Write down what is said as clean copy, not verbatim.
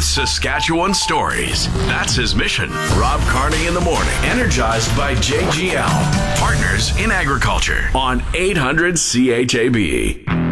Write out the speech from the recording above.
with Saskatchewan stories. That's his mission. Rob Carney in the morning, energized by JGL, partners in agriculture on 800 CHAB.